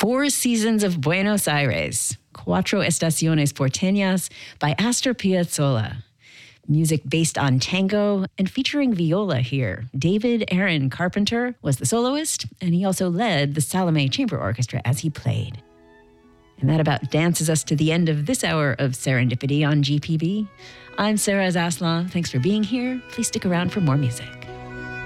Four Seasons of Buenos Aires, Cuatro Estaciones Porteñas by Astor Piazzolla. Music based on tango and featuring viola here. David Aaron Carpenter was the soloist, and he also led the Salome Chamber Orchestra as he played. And that about dances us to the end of this hour of Serendipity on GPB. I'm Sarah Zaslow. Thanks for being here. Please stick around for more music.